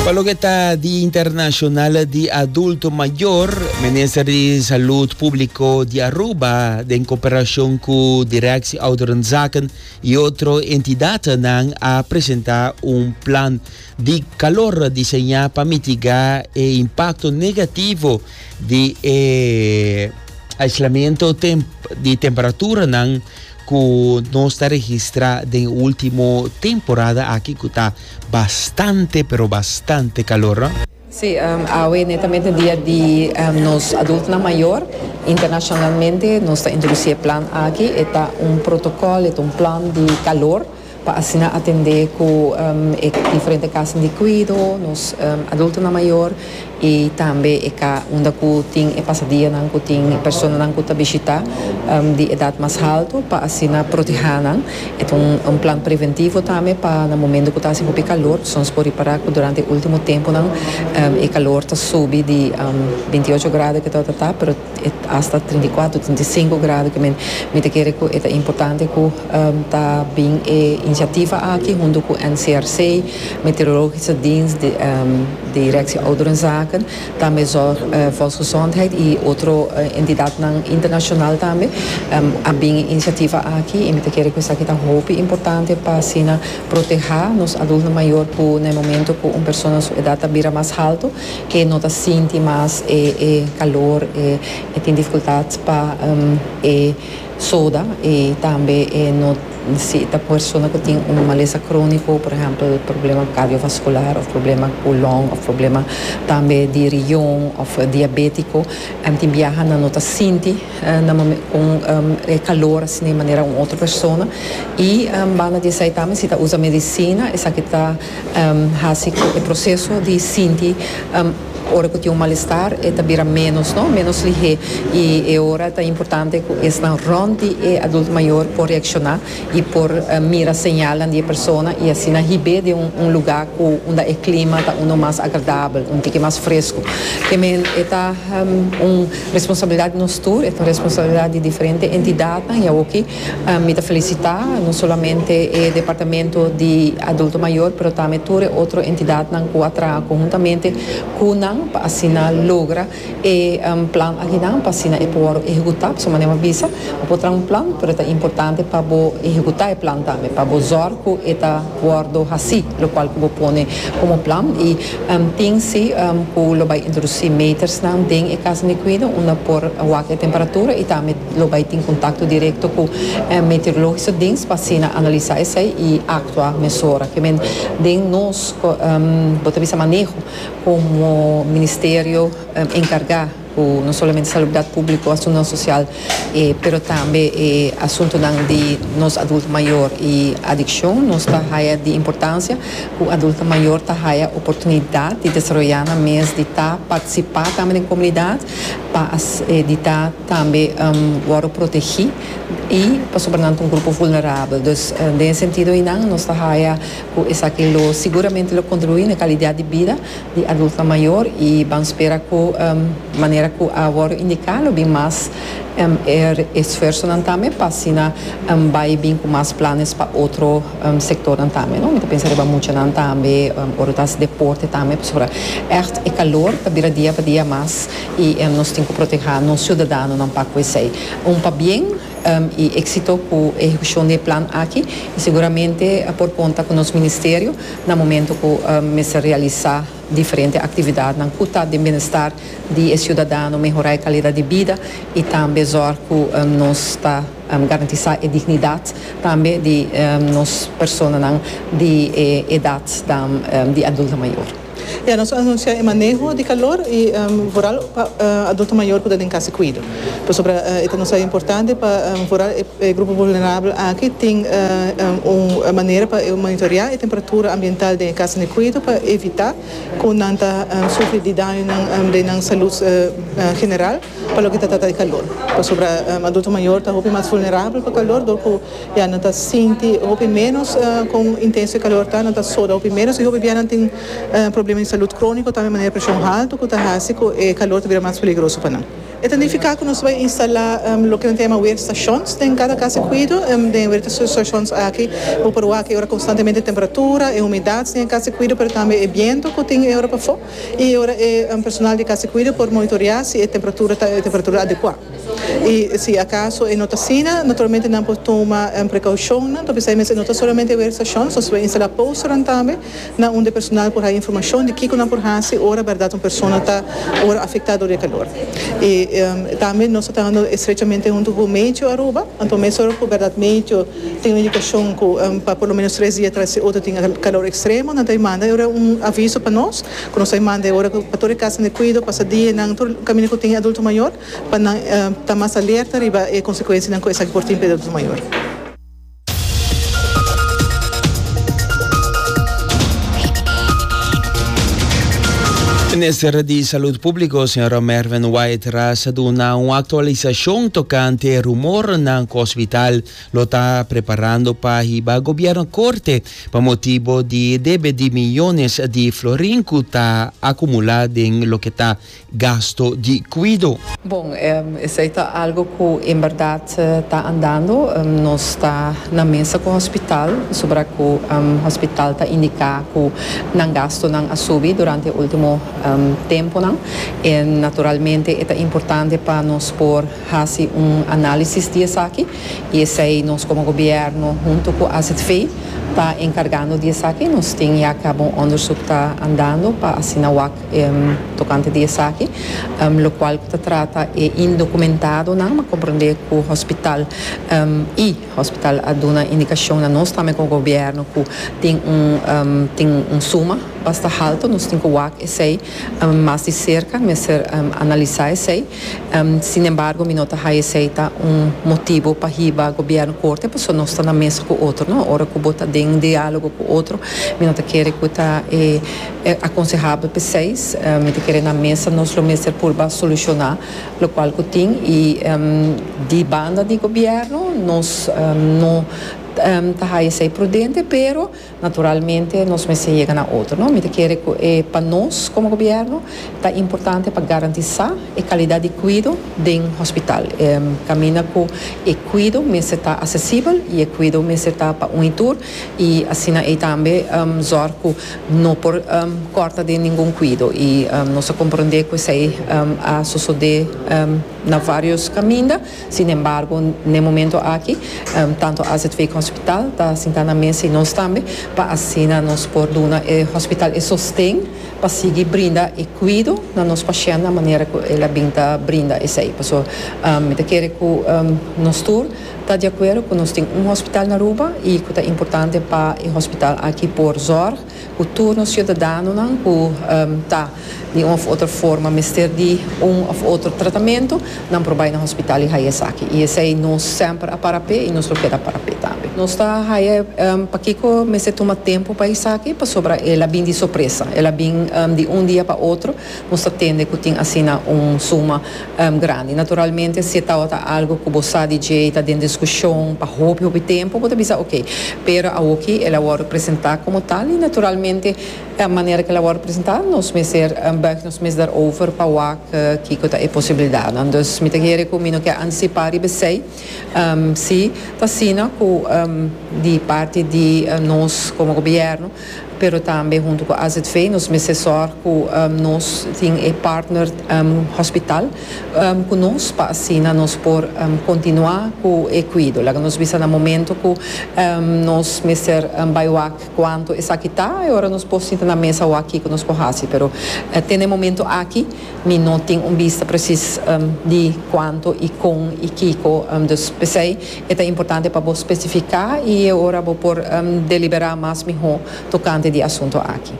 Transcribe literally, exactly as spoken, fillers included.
Para que está Dia Internacional de Adulto Maior, o Ministério de Saúde Público de Aruba, em cooperação com a Direção Ouderenzaken e outras entidades, a apresentar um plano de calor desenhado para mitigar o impacto negativo de eh, aislamento temp de temperatura não que não está registrado na última temporada aqui que está bastante, pero bastante calor. Sim, um, hoje netamente é dia de um, nos adultos maior, internacionalmente nós está introduzindo plano aqui, está um protocolo, é um plano de calor para assim atender com um, diferentes casos de cuidado, nos um, adultos maior e também é que onde que tem é passadia não que tem pessoas não que tá visitar um, de idade mais alta para assim proteger não é um, um plano preventivo também para no momento que está assim muito calor são se pode parar que durante o último tempo não um, o calor está subindo de um, vinte e oito graus que tá tá pero hasta trinta e quatro, trinta e cinco graus que me me quer que é importante que um, tá bem é iniciativa aqui junto com o N C R C meteorologische dienst de um, de Direção Ouderenzaken também só uh, Volksgezondheid e outra uh, entidade internacional também um, a bem iniciativa aqui e me quero que isso aqui está muito importante para assim proteger nos adultos maior por no momento que uma pessoa sua idade vira mais alto que não está sente mais e, e calor e, e tem dificuldades para um, e soda e também e não se a pessoa que tem uma maleza crônico, por exemplo, problema cardiovascular, ou problema colon, ou problema também de rião, ou diabético, um, tem viaja na nota sente com um, calor assim de maneira uma outra pessoa e um, banda de sair também se está usa medicina, essa que está um, assim o processo de sentir um, hora que tem um mal-estar é também menos, não? Menos ligeiro e é hora é importante que esse ronde e adulto maior por reaccionar e por uh, mirar sinal de pessoa e assim na ribe de um, um lugar com onde o clima está um mais agradável, um pouco mais fresco. Que men é um, um responsabilidade nossa, é uma responsabilidade de diferentes entidades e aqui um, me felicitar não somente o departamento de adulto maior, mas também todas outras entidades que atuam conjuntamente com para assim logra e um plano aqui não para assim é por executar de maneira visa para um plano mas é importante para executar o plano também para usar que está guardo assim o qual que põe como plano e um, tem se um, que vai introduzir meters não tem e caso de cuidado uma por a temperatura e também lo vai ter contato direto com um, meteorológico dienst para assim analisar isso e actuar mesura que men tem nós um, bota visa manejo como Ministério um, encargar o não somente saúde pública, assunto social, eh, pero também eh, assunto de nos adultos maior e adicção, nós tá haia de importância, o adulto maior tá haia oportunidade de desenvolver na mês de tá participar também da comunidade, para eh, de tá também um, o proteger e para sobretudo um grupo vulnerável. Então, uh, nesse sentido, e não, nós tá haia isso aquilo seguramente lo contribui na qualidade de vida de adulto maior e vamos esperar que um, maneira que agora indicá-lo bem mais um, é esforço também para assim um, vai bem com mais planos para outro um, setor também, não? Então pensaria muito também um, outras deporte também sobre echt é calor para dia dia para dia mais e um, nós temos que proteger nos cidadãos não para que sei um para bem Um, e êxito com a execução do plano aqui e seguramente por conta com o nosso ministério no momento que um, se realizar diferentes atividades na cuta de bem-estar de cidadão, melhorar a qualidade de vida e também só que um, nós está um, garantir a dignidade também de um, nós pessoas de eh, idade um, de adulto maior. Ja, nós anunciamos o manejo de calor e um, rural para uh, adulto maior poder em casa cuidar. Por sobre uh, isso não é importante para um, rural e grupo vulnerável aqui tem uh, um, uma maneira para monitorar a temperatura ambiental de casa de cuidado para evitar que não tá um, sofrer de dano um, na saúde uh, uh, general para o que trata de calor. Por sobre um, adulto maior está um mais vulnerável para calor, do já não está sente um menos uh, com intenso calor, tá não está só um menos e o já não tem uh, problema de saúde crônico, também maneira pressão alta, que está assim, que o calor vira mais perigoso para nós. E significa que nós vamos instalar um, o que a gente chama de estações em cada casa de cuido, um, de estações aqui, vou por aqui agora constantemente temperatura e umidade em casa de cuido, mas também o vento que tem agora para fora, e agora é um personal de casa de cuido por monitorar se a temperatura está a temperatura adequada. E se acaso é notacina, naturalmente não pode tomar um, precaução, não precisamos não somente a estações, nós vamos instalar poster também, na onde o personal por a informação de que não por hasi, ora verdade uma pessoa está ora afetada por calor. E um, também nós estamos estreitamente junto com o médico Aruba, então mesmo por verdade médico tem uma indicação que um, para pelo menos três dias atrás outro tem calor extremo, não tem manda agora um aviso para nós, que nós manda agora para toda a casa de cuido, passa dia não todo caminho que tem adulto maior, para não estar mais alerta e a consequência não coisa que por tempo adulto maior. Minister de Saúde Pública, senhora Mervyn White, traz uma, uma atualização tocante ao rumor na hospital lo está preparando para o governo corte por motivo de débito de milhões de florins que está acumulado em lo que está gasto de cuido. Bom, isso é algo que em verdade está andando. Nós está na mesa com o hospital sobre que o hospital está indicando que não gasto não subir durante o último Um, tempo não e naturalmente é importante para nós por fazer um análise disso aqui e isso aí nós como governo junto com a A Z F está encargando disso aqui nós temos já acabou um onderzoek está andando para assinar o um, tocante disso aqui um, o qual se trata é indocumentado não mas compreender que o hospital um, e o hospital a uma indicação a nós também com o governo que tem um, um, tem um suma basta alto nós temos que o isso aí um, mais de cerca, mas um, analisar isso aí. Um, sin embargo, me nota que isso aí está um motivo para o governo corte, porque nós estamos na mesa com o outro, não? Ora que bota em diálogo com o outro, me nota que ele está é, é aconselhável para vocês, um, me querer na mesa, nós vamos ser por solucionar o qual que tem e um, de banda de governo, nós um, não Um, tá isso aí prudente, pero naturalmente nós me se chega na outra, não? Me quer é para nós como governo tá importante para garantizar a qualidade de cuido do hospital. Um, caminha com o cuido, mas está acessível e o cuido mas está para um tour e assim aí também um, zorco não por um, corta de nenhum cuido e um, nós compreender que isso aí um, a suceder um, na vários caminhos. Sin embargo, no momento aqui um, tanto a A Z F como hospital está sentado na mesa e nós também para assim nós por duna o hospital e sostém para seguir brinda e cuido na nossa paciente da maneira que ela brinda brinda isso aí pessoal um, me quer que um, nós tour está de acordo que nós temos um hospital na Aruba e que é importante para o hospital aqui por zorg o turno cidadano não que está um, de uma ou outra forma mas ter de um ou outro tratamento não provai no hospital e aí aqui e isso aí nós sempre a parapé e nós lo queda parapé também nós está aí um, para que mas se toma tempo para isso aqui para sobre ela bem de surpresa ela bem um, de um dia para outro nós atende que tem assim um suma um, grande naturalmente se está algo que você diz está dentro de discussão para roubar o tempo pode pensar ok pero aqui ela vai representar como tal e naturalmente a maneira que ela vai representar nós me ser um, nós me dar over para o que que é possibilidade então me quer que me não quer antecipar e pensei um, se está sendo um, de parte de uh, nós como governo pero também junto com a A Z F, nós me assessor que um, nós temos um partner um, hospital um, que nós para assim nós por um, continuar com o cuidado. Lá nós vimos no momento que um, nós me ser um, vai quanto isso aqui está e agora nós podemos sentar na mesa ou aqui que nós podemos pero uh, tem um momento aqui me não tem um vista preciso um, de quanto e com e que um, dos pensei é importante para especificar e agora vou por um, deliberar mais melhor tocante de assunto aqui.